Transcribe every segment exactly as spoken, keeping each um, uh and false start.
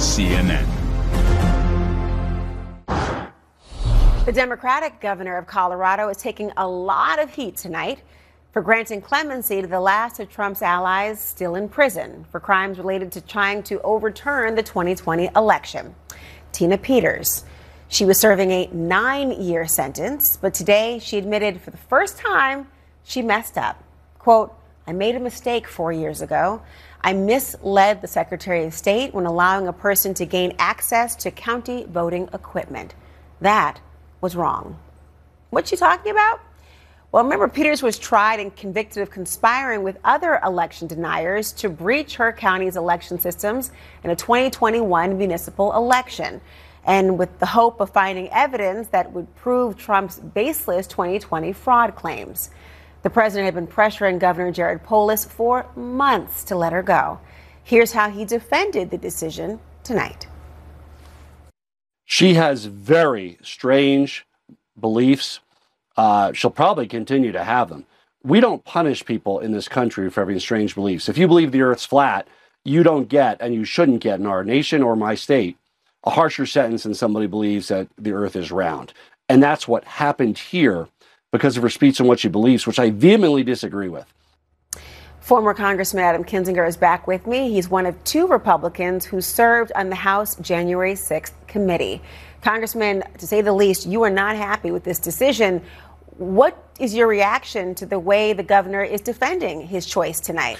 is C N N. The Democratic governor of Colorado is taking a lot of heat tonight for granting clemency to the last of Trump's allies still in prison for crimes related to trying to overturn the twenty twenty election. Tina Peters. She was serving a nine-year sentence, but today she admitted for the first time she messed up. Quote, I made a mistake four years ago. I misled the Secretary of State when allowing a person to gain access to county voting equipment. That was wrong. What's she talking about? Well, remember, Peters was tried and convicted of conspiring with other election deniers to breach her county's election systems in a twenty twenty-one municipal election, and with the hope of finding evidence that would prove Trump's baseless twenty twenty fraud claims. The president had been pressuring Governor Jared Polis for months to let her go. Here's how he defended the decision tonight. She has very strange beliefs. Uh, she'll probably continue to have them. We don't punish people in this country for having strange beliefs. If you believe the earth's flat, you don't get, and you shouldn't get in our nation or my state, a harsher sentence than somebody believes that the earth is round. And that's what happened here because of her speech and what she believes, which I vehemently disagree with. Former Congressman Adam Kinzinger is back with me. He's one of two Republicans who served on the House January sixth committee. Congressman, to say the least, you are not happy with this decision. What is your reaction to the way the governor is defending his choice tonight?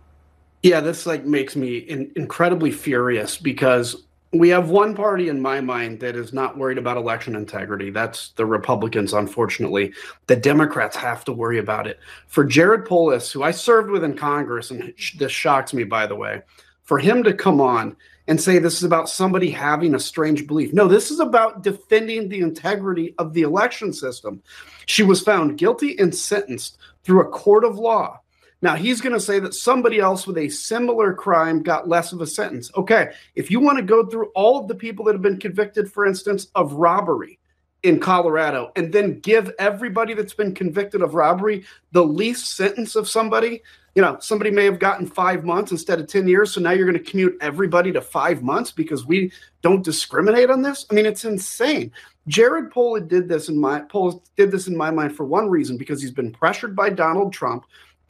Yeah, this like makes me in, incredibly furious because we have one party in my mind that is not worried about election integrity. That's the Republicans, unfortunately. The Democrats have to worry about it. For Jared Polis, who I served with in Congress, and this shocks me, by the way, for him to come on and say this is about somebody having a strange belief. No, this is about defending the integrity of the election system. She was found guilty and sentenced through a court of law. Now, he's going to say that somebody else with a similar crime got less of a sentence. Okay, if you want to go through all of the people that have been convicted, for instance, of robbery in Colorado, and then give everybody that's been convicted of robbery the least sentence of somebody, you know, somebody may have gotten five months instead of ten years. So now you're going to commute everybody to five months because we don't discriminate on this. I mean, it's insane. Jared Polis did this in my Polis did this in my mind for one reason, because he's been pressured by Donald Trump.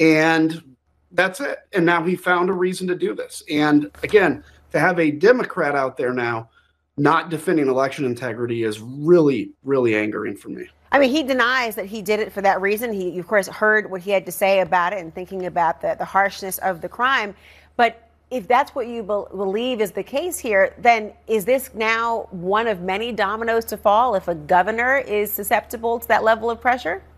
And that's it. And now he found a reason to do this. And again, to have a Democrat out there now not defending election integrity is really, really angering for me. I mean, he denies that he did it for that reason. He, of course, heard what he had to say about it and thinking about the, the harshness of the crime. But if that's what you be- believe is the case here, then is this now one of many dominoes to fall if a governor is susceptible to that level of pressure?